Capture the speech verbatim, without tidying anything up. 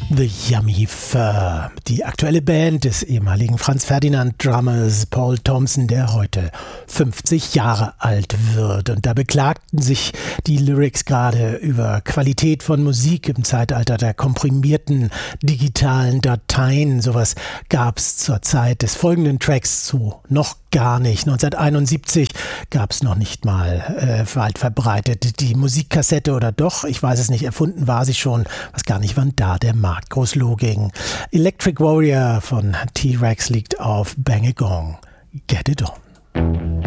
The Yummy Fur, die aktuelle Band des ehemaligen Franz Ferdinand Drummers Paul Thompson, der heute fünfzig Jahre alt wird. Und da beklagten sich die Lyrics gerade über Qualität von Musik im Zeitalter der komprimierten digitalen Dateien. Sowas gab es zur Zeit des folgenden Tracks so noch gar nicht. neunzehnhunderteinundsiebzig gab es noch nicht mal äh, weit verbreitet die Musikkassette, oder doch, ich weiß es nicht, erfunden war sie schon, weiß gar nicht, wann da der Markt groß losging. Electric Warrior von T-Rex liegt auf Bang a Gong. Get it on.